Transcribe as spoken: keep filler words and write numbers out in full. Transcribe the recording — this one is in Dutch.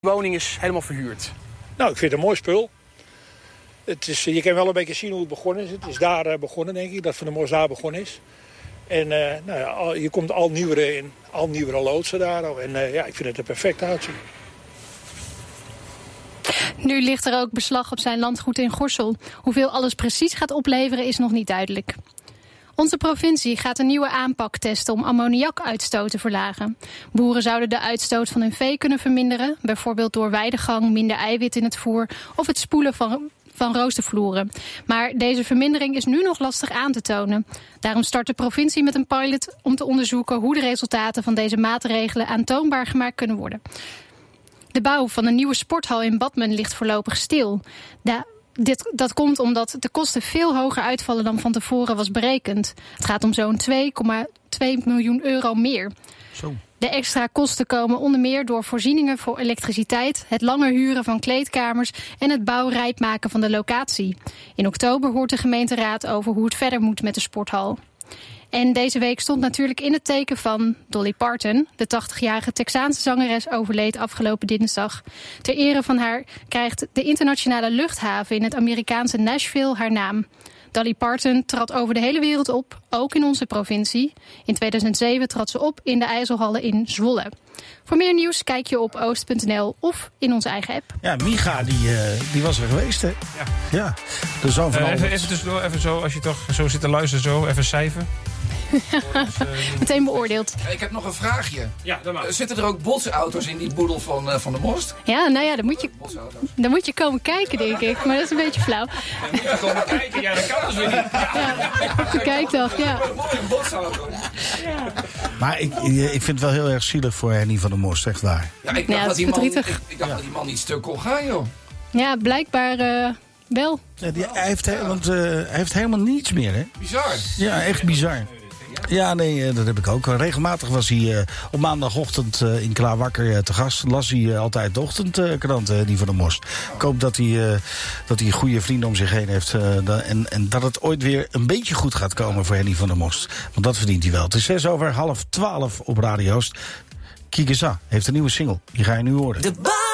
De woning is helemaal verhuurd. Nou, ik vind het een mooi spul. Het is, je kan wel een beetje zien hoe het begonnen is. Het is daar uh, begonnen, denk ik, dat Van der Mors daar begonnen is. En uh, nou ja, al, je komt al nieuwere in, al nieuwere loodsen daar. En uh, ja, ik vind het er perfect uitzien. Nu ligt er ook beslag op zijn landgoed in Gorssel. Hoeveel alles precies gaat opleveren is nog niet duidelijk. Onze provincie gaat een nieuwe aanpak testen om ammoniakuitstoot te verlagen. Boeren zouden de uitstoot van hun vee kunnen verminderen, bijvoorbeeld door weidegang, minder eiwit in het voer of het spoelen van, van roostervloeren. Maar deze vermindering is nu nog lastig aan te tonen. Daarom start de provincie met een pilot om te onderzoeken hoe de resultaten van deze maatregelen aantoonbaar gemaakt kunnen worden. De bouw van een nieuwe sporthal in Badmen ligt voorlopig stil. Da- dit, dat komt omdat de kosten veel hoger uitvallen dan van tevoren was berekend. Het gaat om zo'n twee komma twee miljoen euro meer. Zo. De extra kosten komen onder meer door voorzieningen voor elektriciteit, het langer huren van kleedkamers en het bouwrijp maken van de locatie. In oktober hoort de gemeenteraad over hoe het verder moet met de sporthal. En deze week stond natuurlijk in het teken van Dolly Parton. De tachtigjarige Texaanse zangeres overleed afgelopen dinsdag. Ter ere van haar krijgt de internationale luchthaven in het Amerikaanse Nashville haar naam. Dolly Parton trad over de hele wereld op, ook in onze provincie. In tweeduizend zeven trad ze op in de IJsselhallen in Zwolle. Voor meer nieuws kijk je op oost punt n l of in onze eigen app. Ja, Micha, die, uh, die was er geweest, hè? Ja. Ja, de zoon van uh, Albert. even, even tussendoor, even zo, als je toch zo zit te luisteren, zo, even cijfer. Meteen beoordeeld. Ik heb nog een vraagje. Ja, dan maar. Uh, zitten er ook botsauto's in die boedel van, uh, van de Most? Ja, nou ja, dan moet, je, dan moet je komen kijken, denk ik. Maar dat is een beetje flauw. Dan moet je komen kijken, ja, dat kan dus weer niet. Ja, kijk toch, ja. Een mooie botsauto. Ja. Maar ik, ik vind het wel heel erg zielig voor Henny van der Most, echt waar. Ja, ik dacht, Ja, dat, dat die is man, ik, verdrietig. ik dacht ja. dat die man niet stuk kon gaan, joh. Ja, blijkbaar uh, wel. Ja, die, hij, heeft, he, want, uh, hij heeft helemaal niets meer, hè? Bizar. Ja, echt bizar. Ja, nee, dat heb ik ook. Regelmatig was hij uh, op maandagochtend uh, in Klaarwakker uh, te gast. Las hij uh, altijd de ochtendkrant, uh, die van der Most. Ik hoop dat hij, uh, dat hij goede vrienden om zich heen heeft. Uh, da- en, en dat het ooit weer een beetje goed gaat komen voor Henny van der Most. Want dat verdient hij wel. Het is zes over half twaalf op Radio Oost. Kikeza heeft een nieuwe single. Die ga je nu horen. De